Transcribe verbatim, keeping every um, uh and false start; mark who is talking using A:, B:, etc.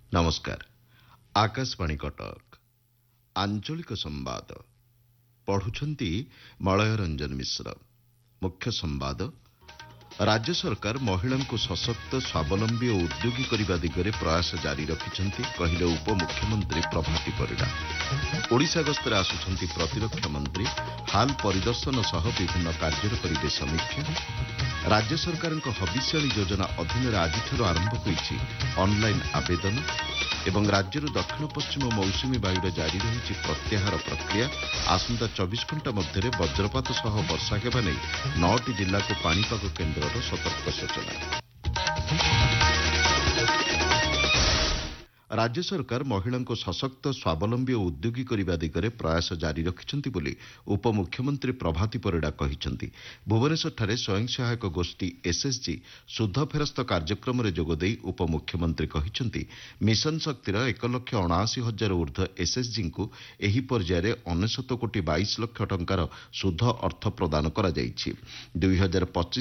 A: नमस्कार। आकाशवाणी कटक आंचलिक संवाद पढ़ुछंती मलय रंजन मिश्र। मुख्य संवाद राज्य सरकार महिला को सशक्त स्वावलंबी और उद्योगी करने दिगरे प्रयास जारी रखिछंती कहिले उपमुख्यमंत्री प्रभाती परिडा। ओडिशा गस्तर आसुछंती प्रतिरक्षा मंत्री हाल परिदर्शन सह विभिन्न कार्यर करिवे समीक्षा। राज्य सरकार हबिष्याणी योजना अधीन आज आरंभ होईछि ऑनलाइन आवेदन एवं राज्यर दक्षिण पश्चिम मौसुमी वायुर जारी रही प्रत्याहार प्रक्रिया। आसंता चौबीस घंटा मध्य वज्रपात सह वर्षा हेबा नै नौटी जिला को पाणीपाग केन्द्र सतर्क सूचना। राज्य सरकार महिला को सशक्त स्वावलंबी और उद्योगी करने दिगरे प्रयास जारी रखिछंती बोली उपमुख्यमंत्री प्रभाती परिडा कहिछंती। भुवनेश्वर स्वयं सहायक गोष्ठी एसएसजी सुध फेरस्त कार्यक्रम में जोगदेई उपमुख्यमंत्री कहिछंती मिशन शक्तिर एक लक्ष अणाशी हजार ऊर्ध्व एसएसजी को एही पर्यायर अनेशत कोटी बाईस लक्ष टंकार सुध अर्थ प्रदान करा जायछि। दुई हजार पच्चीस